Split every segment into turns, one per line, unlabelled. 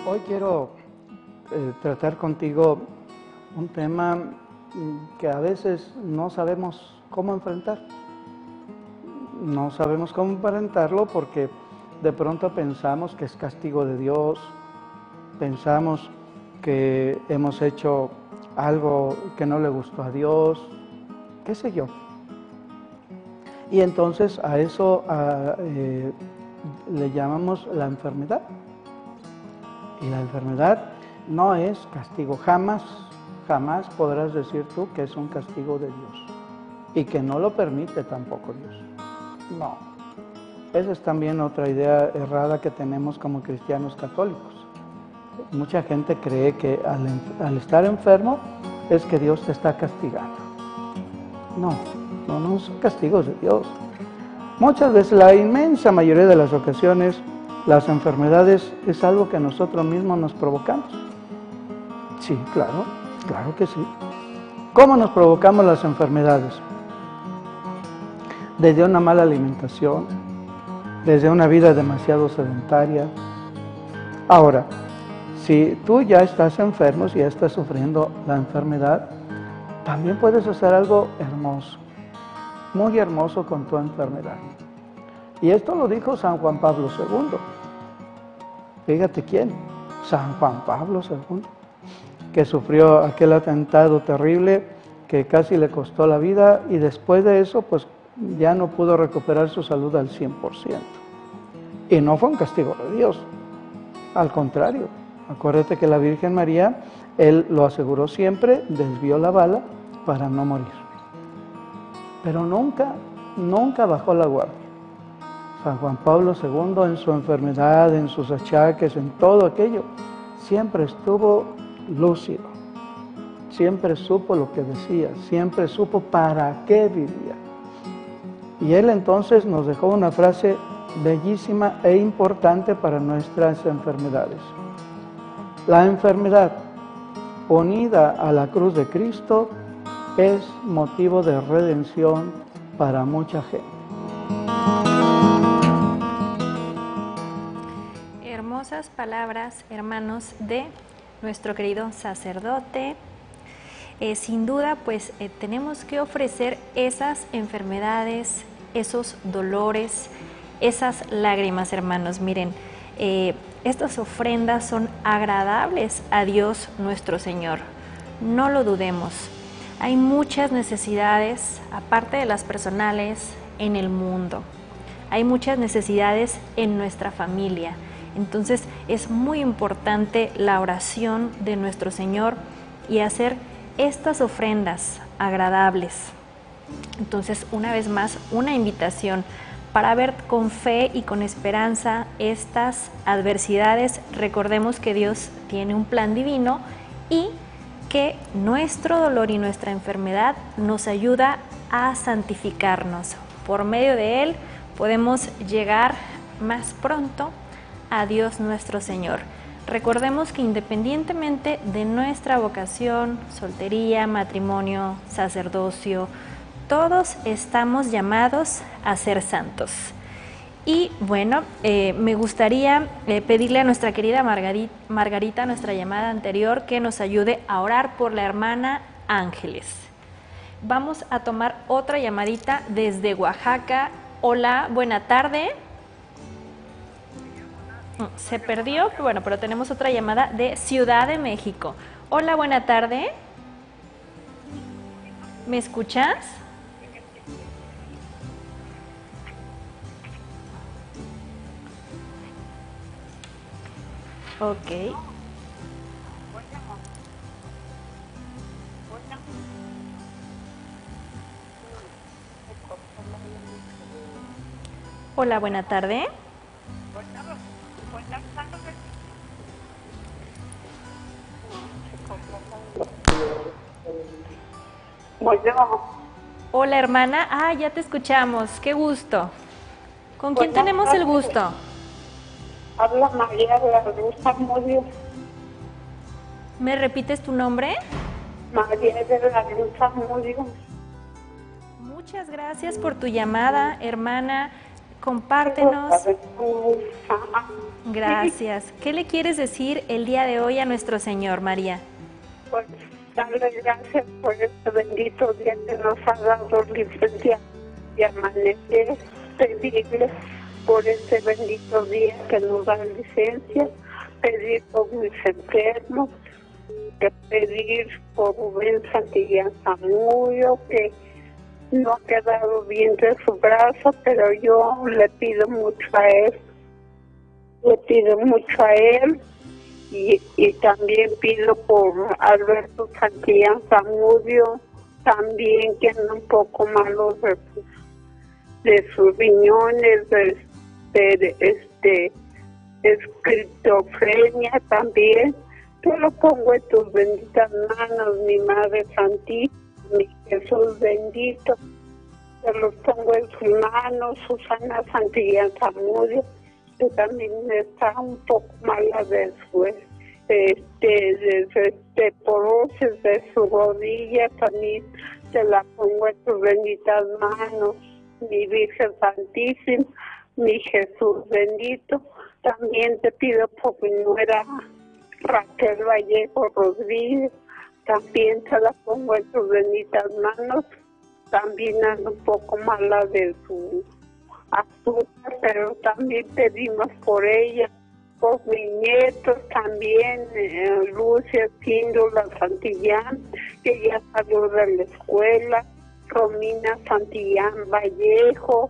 Hoy quiero tratar contigo un tema que a veces no sabemos cómo enfrentar. No sabemos cómo enfrentarlo porque de pronto pensamos que es castigo de Dios, pensamos que hemos hecho algo que no le gustó a Dios, qué sé yo. Y entonces a eso le llamamos la enfermedad. Y la enfermedad no es castigo, jamás podrás decir tú que es un castigo de Dios y que no lo permite tampoco Dios. No, esa es también otra idea errada que tenemos como cristianos católicos. Mucha gente cree que al estar enfermo es que Dios te está castigando. No son castigos de Dios. Muchas veces, la inmensa mayoría de las ocasiones, las enfermedades es algo que nosotros mismos nos provocamos. Sí, claro que sí. ¿Cómo nos provocamos las enfermedades? Desde una mala alimentación, desde una vida demasiado sedentaria. Ahora, si tú ya estás enfermo, si ya estás sufriendo la enfermedad, también puedes hacer algo hermoso, muy hermoso con tu enfermedad. Y esto lo dijo San Juan Pablo II. Fíjate quién, San Juan Pablo II, que sufrió aquel atentado terrible que casi le costó la vida y después de eso pues ya no pudo recuperar su salud al 100%. Y no fue un castigo de Dios, al contrario. Acuérdate que la Virgen María, él lo aseguró siempre, desvió la bala para no morir. Pero nunca bajó la guardia. San Juan Pablo II en su enfermedad, en sus achaques, en todo aquello, siempre estuvo lúcido, siempre supo lo que decía, siempre supo para qué vivía. Y él entonces nos dejó una frase bellísima e importante para nuestras enfermedades. La enfermedad unida a la cruz de Cristo es motivo de redención para mucha gente.
Hermosas palabras, hermanos, de nuestro querido sacerdote. Sin duda, pues tenemos que ofrecer esas enfermedades, esos dolores, esas lágrimas, hermanos. Miren, estas ofrendas son agradables a Dios nuestro Señor. No lo dudemos. Hay muchas necesidades, aparte de las personales, en el mundo. Hay muchas necesidades en nuestra familia. Entonces es muy importante la oración de nuestro Señor y hacer estas ofrendas agradables. Entonces, una vez más, una invitación para ver con fe y con esperanza estas adversidades. Recordemos que Dios tiene un plan divino y que nuestro dolor y nuestra enfermedad nos ayuda a santificarnos. Por medio de Él podemos llegar más pronto a Dios nuestro Señor. Recordemos que independientemente de nuestra vocación, soltería, matrimonio, sacerdocio, todos estamos llamados a ser santos. Y bueno, me gustaría pedirle a nuestra querida Margarita, nuestra llamada anterior, que nos ayude a orar por la hermana Ángeles. Vamos a tomar otra llamadita desde Oaxaca. Hola, buena tarde. Se perdió, bueno, pero tenemos otra llamada de Ciudad de México. Hola, buena tarde. ¿Me escuchas? Ok. Hola, buena tarde. Hola, hermana. Ah, ya te escuchamos. Qué gusto. ¿Con quién tenemos el gusto?
Habla María de la Luz Zamudio.
¿Me repites tu nombre?
María de la Luz Zamudio.
Muchas gracias por tu llamada, hermana. Compártenos. Gracias. ¿Qué le quieres decir el día de hoy a nuestro Señor, María?
Pues darle gracias por este bendito día que nos ha dado licencia y amanecer, pedirle por este bendito día que nos da licencia, pedir por mis enfermos, pedir por Rubén Santillán Zamudio, que no ha quedado bien de su brazo, pero yo le pido mucho a él, y también pido por Alberto Santillán Zamudio, también que anda un poco malo de sus riñones, de esquizofrenia también. Yo lo pongo en tus benditas manos, mi Madre Santísima, mi Jesús bendito. Te los pongo en sus manos, Susana Santillán Zamudio, que también está un poco mala de su porosis de su rodilla, también te la pongo en tus benditas manos, mi Virgen Santísima, mi Jesús bendito. También te pido por mi nuera Raquel Vallejo Rodríguez, también te la pongo en tus benditas manos. También anda un poco mala de su azúcar, pero también pedimos por ella, por mis nietos también, Lucia Cíndola Santillán, que ya salió de la escuela, Romina Santillán Vallejo,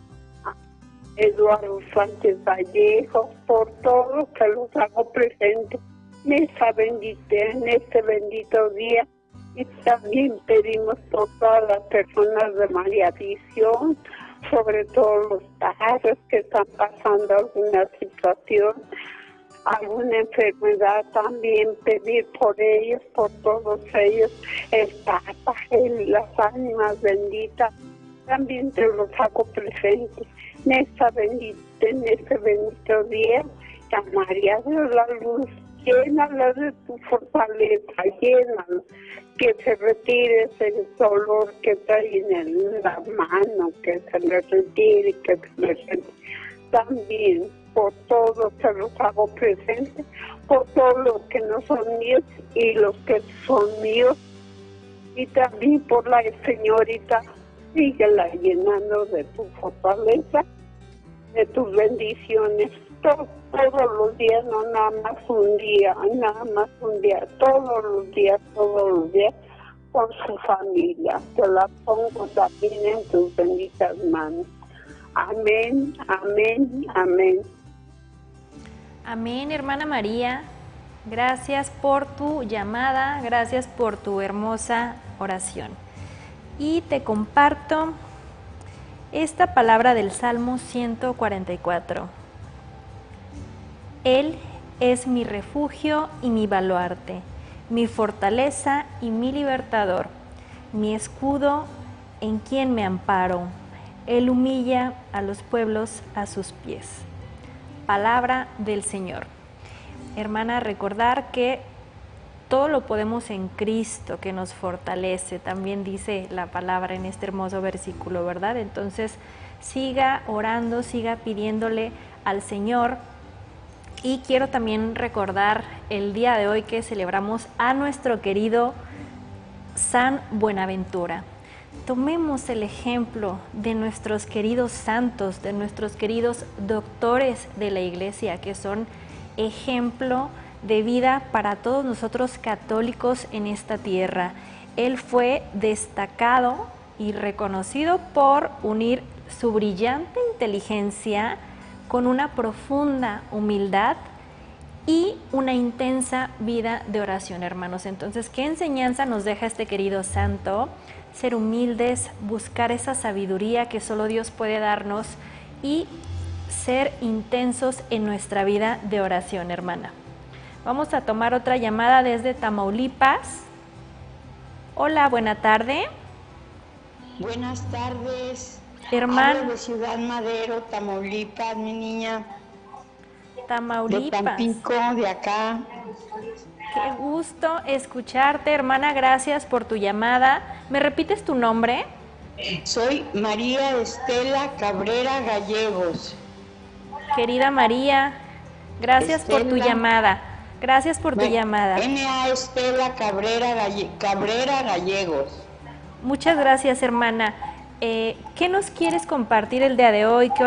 Eduardo Sánchez Vallejo, por todos que los hago presente en este bendito día. Y también pedimos por todas las personas de María Visión, sobre todo los padres que están pasando alguna situación, alguna enfermedad, también pedir por ellos, por todos ellos, el Papa, las ánimas benditas, también te los hago presente en este bendito día. A María de la Luz, llénala de tu fortaleza, llénala, que se retire ese dolor que trae en la mano, que se le retire, que se le retire. También por todos se los hago presentes, por todos los que no son míos y los que son míos, y también por la señorita, síguela llenando de tu fortaleza, de tus bendiciones, todos los días, no nada más un día, todos los días, por su familia. Te la pongo también en tus benditas manos. Amén, amén, amén.
Amén, hermana María. Gracias por tu llamada, gracias por tu hermosa oración. Y te comparto esta palabra del Salmo 144. Él es mi refugio y mi baluarte, mi fortaleza y mi libertador, mi escudo en quien me amparo. Él humilla a los pueblos a sus pies. Palabra del Señor. Hermana, recordar que todo lo podemos en Cristo que nos fortalece, también dice la palabra en este hermoso versículo, ¿verdad? Entonces, siga orando, siga pidiéndole al Señor. Y quiero también recordar el día de hoy que celebramos a nuestro querido San Buenaventura. Tomemos el ejemplo de nuestros queridos santos, de nuestros queridos doctores de la Iglesia, que son ejemplo de vida para todos nosotros católicos en esta tierra. Él fue destacado y reconocido por unir su brillante inteligencia con una profunda humildad y una intensa vida de oración, hermanos. Entonces, ¿qué enseñanza nos deja este querido santo? Ser humildes, buscar esa sabiduría que solo Dios puede darnos y ser intensos en nuestra vida de oración, hermana. Vamos a tomar otra llamada desde Tamaulipas. Hola, buena tarde.
Buenas tardes.
Hermano.
Hablo de Ciudad Madero, Tamaulipas, mi niña.
Tamaulipas.
De Tampico, de acá.
Qué gusto escucharte, hermana. Gracias por tu llamada. ¿Me repites tu nombre?
Soy María Estela Cabrera Gallegos.
Querida María, gracias por tu
Estela.
llamada. Gracias por tu llamada.
M.A. Estela Cabrera Gallegos.
Muchas gracias, hermana. ¿Qué nos quieres compartir el día de hoy? ¿Qué